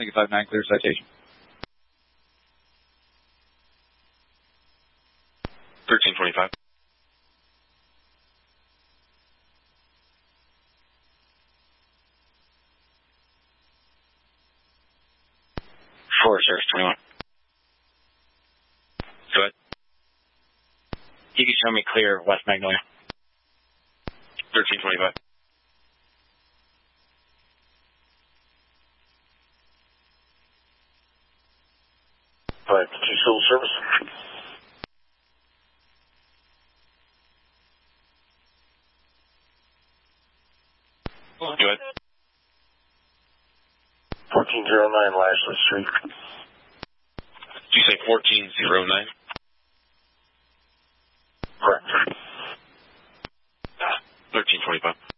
Lincoln 59, clear citation. 1325. Forest Service 21. Go ahead. You can show me clear West Magnolia. 1325. Right, to civil service. Go ahead. 1409 Lashley Street. Did you say 1409? Correct. 1325.